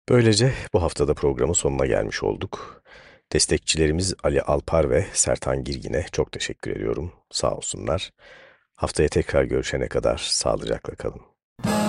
Böylece bu haftada programın sonuna gelmiş olduk. Destekçilerimiz Ali Alpar ve Sertan Girgin'e çok teşekkür ediyorum. Sağ olsunlar. Haftaya tekrar görüşene kadar sağlıcakla kalın.